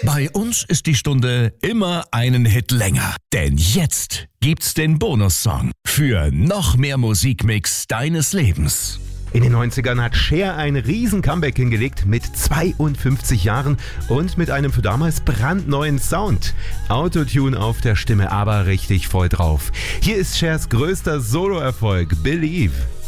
Bei uns ist die Stunde immer einen Hit länger. Denn jetzt gibt's den Bonussong für noch mehr Musikmix deines Lebens. In den 90ern hat Cher ein riesen Comeback hingelegt mit 52 Jahren und mit einem für damals brandneuen Sound. Autotune auf der Stimme, aber richtig voll drauf. Hier ist Chers größter Soloerfolg, Believe.